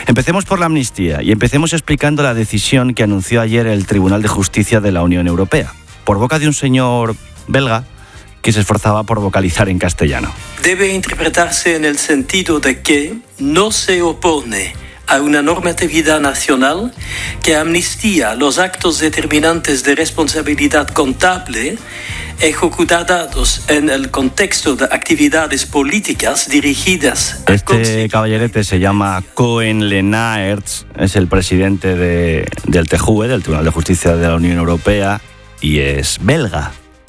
Empecemos por la amnistía y empecemos explicando la decisión que anunció ayer el Tribunal de Justicia de la Unión Europea, por boca de un señor belga que se esforzaba por vocalizar en castellano. Debe interpretarse en el sentido de que no se opone a una normatividad nacional que amnistía los actos determinantes de responsabilidad contable ejecutados en el contexto de actividades políticas dirigidas a Este caballerete se llama Koen Lenaerts, es el presidente del TJUE, del Tribunal de Justicia de la Unión Europea, y es belga.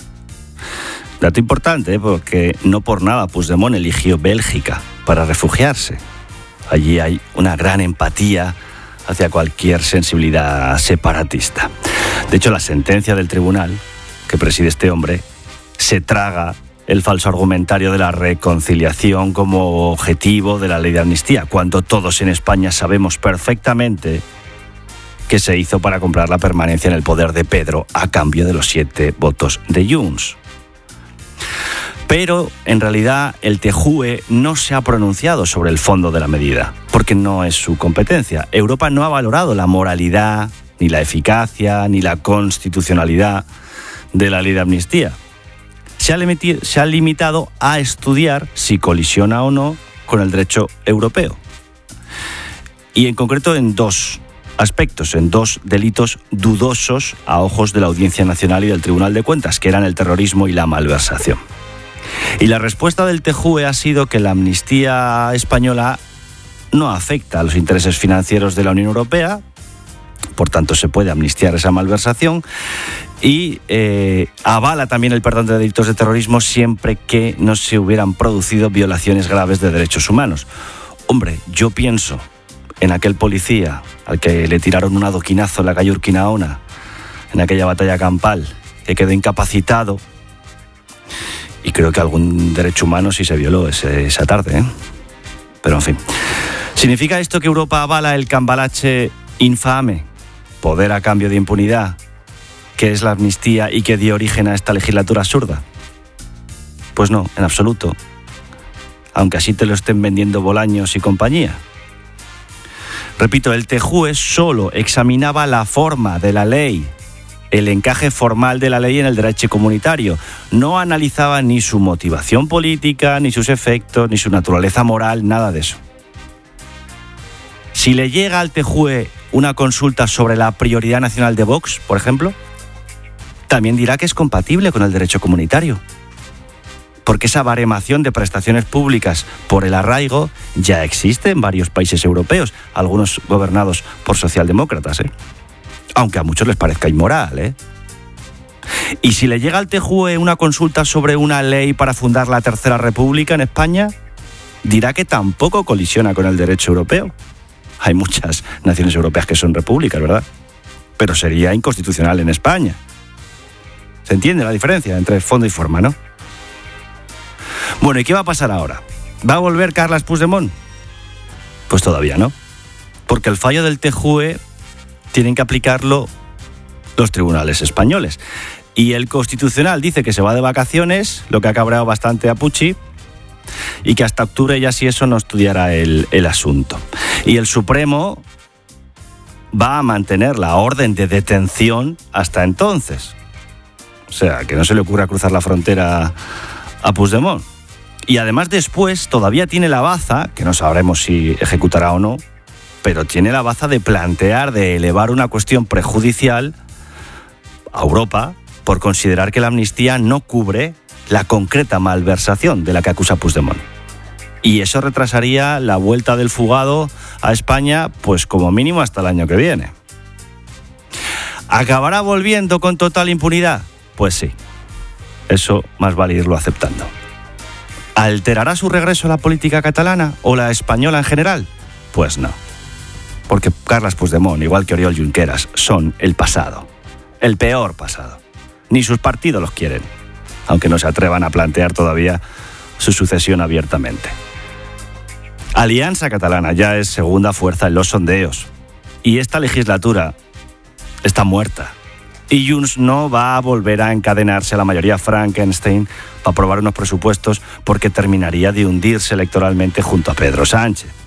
Dato importante, porque no por nada Puigdemont eligió Bélgica para refugiarse. Allí hay una gran empatía hacia cualquier sensibilidad separatista. De hecho, la sentencia del tribunal que preside este hombre se traga el falso argumentario de la reconciliación como objetivo de la ley de amnistía, cuando todos en España sabemos perfectamente que se hizo para comprar la permanencia en el poder de Pedro a cambio de los 7 votos de Junts. Pero, en realidad, el TJUE no se ha pronunciado sobre el fondo de la medida, porque no es su competencia. Europa no ha valorado la moralidad, ni la eficacia, ni la constitucionalidad de la ley de amnistía. Se ha limitado a estudiar si colisiona o no con el derecho europeo. Y en concreto en 2 aspectos, en 2 delitos dudosos a ojos de la Audiencia Nacional y del Tribunal de Cuentas, que eran el terrorismo y la malversación. Y la respuesta del TJUE ha sido que la amnistía española no afecta a los intereses financieros de la Unión Europea, por tanto se puede amnistiar esa malversación, y avala también el perdón de delitos de terrorismo siempre que no se hubieran producido violaciones graves de derechos humanos. Hombre, yo pienso en aquel policía al que le tiraron un adoquinazo en la calle Urquinaona, en aquella batalla campal, que quedó incapacitado. Y creo que algún derecho humano sí se violó esa tarde, ¿eh? Pero en fin. ¿Significa esto que Europa avala el cambalache infame, poder a cambio de impunidad, que es la amnistía y que dio origen a esta legislatura absurda? Pues no, en absoluto. Aunque así te lo estén vendiendo Bolaños y compañía. Repito, el TJUE solo examinaba la forma de la ley, el encaje formal de la ley en el derecho comunitario. No analizaba ni su motivación política, ni sus efectos, ni su naturaleza moral, nada de eso. Si le llega al TJUE una consulta sobre la prioridad nacional de Vox, por ejemplo, también dirá que es compatible con el derecho comunitario. Porque esa baremación de prestaciones públicas por el arraigo ya existe en varios países europeos, algunos gobernados por socialdemócratas, aunque a muchos les parezca inmoral, Y si le llega al TJUE una consulta sobre una ley para fundar la Tercera República en España, dirá que tampoco colisiona con el derecho europeo. Hay muchas naciones europeas que son repúblicas, ¿verdad? Pero sería inconstitucional en España. ¿Se entiende la diferencia entre fondo y forma, no? Bueno, ¿y qué va a pasar ahora? ¿Va a volver Carles Puigdemont? Pues todavía no. Porque el fallo del TJUE tienen que aplicarlo los tribunales españoles. Y el Constitucional dice que se va de vacaciones, lo que ha cabreado bastante a Puig, y que hasta octubre ya si eso no estudiará el asunto. Y el Supremo va a mantener la orden de detención hasta entonces. O sea, que no se le ocurra cruzar la frontera a Puigdemont. Y además después todavía tiene la baza, que no sabremos si ejecutará o no, pero tiene la baza de plantear, de elevar una cuestión prejudicial a Europa por considerar que la amnistía no cubre la concreta malversación de la que acusa Puigdemont. Y eso retrasaría la vuelta del fugado a España, pues como mínimo hasta el año que viene. ¿Acabará volviendo con total impunidad? Pues sí. Eso más vale irlo aceptando. ¿Alterará su regreso a la política catalana o la española en general? Pues no. Porque Carles Puigdemont, igual que Oriol Junqueras, son el pasado. El peor pasado. Ni sus partidos los quieren, aunque no se atrevan a plantear todavía su sucesión abiertamente. Alianza Catalana ya es segunda fuerza en los sondeos. Y esta legislatura está muerta. Y Junts no va a volver a encadenarse a la mayoría Frankenstein para aprobar unos presupuestos porque terminaría de hundirse electoralmente junto a Pedro Sánchez.